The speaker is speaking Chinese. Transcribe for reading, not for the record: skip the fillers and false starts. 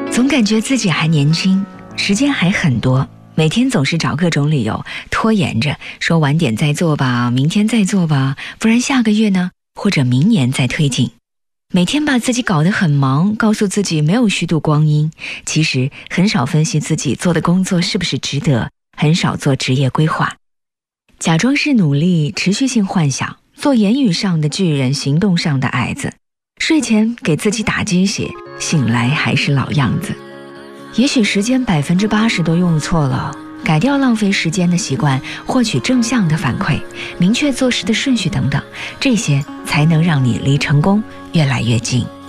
总感觉自己还年轻，时间还很多，每天总是找各种理由拖延着，说晚点再做吧，明天再做吧，不然下个月呢，或者明年再推进。每天把自己搞得很忙，告诉自己没有虚度光阴，其实很少分析自己做的工作是不是值得，很少做职业规划，假装是努力，持续性幻想，做言语上的巨人，行动上的矮子，睡前给自己打鸡血，醒来还是老样子。也许时间80%都用错了，改掉浪费时间的习惯，获取正向的反馈，明确做事的顺序等等，这些才能让你离成功越来越近。